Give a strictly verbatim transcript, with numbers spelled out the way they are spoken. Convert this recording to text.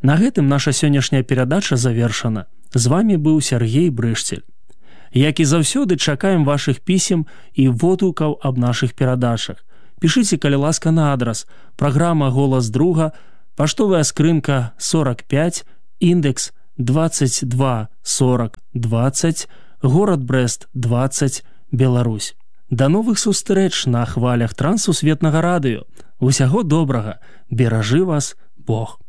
На гэтым наша сённяшняя перадача завершана. З вами быў Сергей Брышцель. Як і заўсёды, чакаем вашых пісем і водгукаў аб нашых перадачах. Пішыце, калі ласка, на адрас: праграма «Голас друга», паштовая скрынка сорок пять, індекс двадцать два сорок двадцать, горад Брест двадцать, Беларусь. Да новых сустрэч на хвалях трансусветнага радыё. Усяго добрага. Беражы вас Бог.